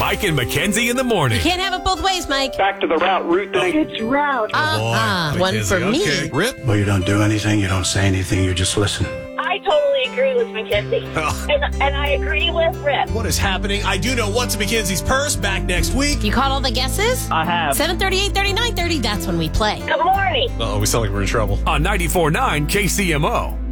Mike and Mackenzie in the morning. Can't have it both ways, Mike. Back to the route thing. It's route. One for me. Okay. Rip? Well, you don't do anything, you don't say anything, you just listen. I totally agree with Mackenzie. And I agree with Rip. What is happening? I do know what's in Mackenzie's purse. Back next week. You caught all the guesses? I have. 7:30, 8:30, 9:30. That's when we play. Good morning. Uh-oh, we sound like we're in trouble. On 94.9 KCMO.